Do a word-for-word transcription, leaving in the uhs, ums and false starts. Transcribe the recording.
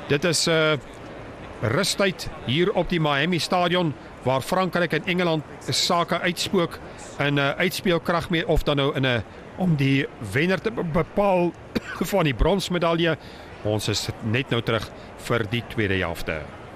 Dit is uh, rustyd hier op die Miami Stadion, waar Frankryk en Engeland sake uitspook in 'n uh, uitspeelkrag mee, of dan nou in 'n uh, om die wenner te bepaal van die bronsmedalje. Ons is net nou terug vir die tweede helfte.